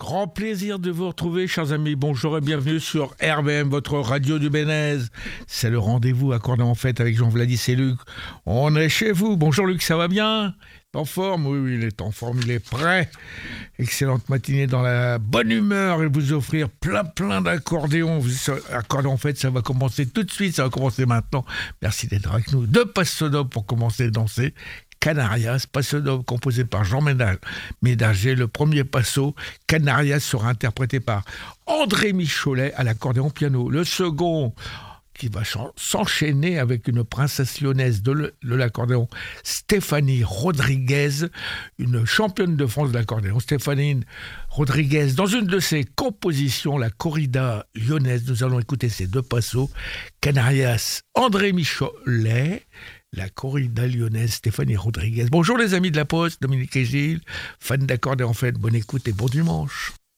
Grand plaisir de vous retrouver, chers amis. Bonjour et bienvenue sur RBM, votre radio du Bénez. C'est le rendez-vous accordé en fête avec Jean-Vladis et Luc. On est chez vous. Bonjour Luc, ça va bien ? En forme ? Oui, il est en forme, il est prêt. Excellente matinée dans la bonne humeur et vous offrir plein d'accordéons. Accordéon en fait, ça va commencer tout de suite, ça va commencer maintenant. Merci d'être avec nous. 2 passos d'Aube pour commencer à danser. Canarias, passo d'Aube composé par Jean Médager. Le premier passo, Canarias, sera interprété par André Micholet à l'accordéon piano. Le second, qui va s'enchaîner avec une princesse lyonnaise de l'accordéon, Stéphanie Rodriguez, une championne de France de l'accordéon. Stéphanie Rodriguez, dans une de ses compositions, la corrida lyonnaise, nous allons écouter ces 2 passos, Canarias, André Micholet, la corrida lyonnaise, Stéphanie Rodriguez. Bonjour les amis de la Poste, Dominique et Gilles, fans d'accordéon en fait, bonne écoute et bon dimanche.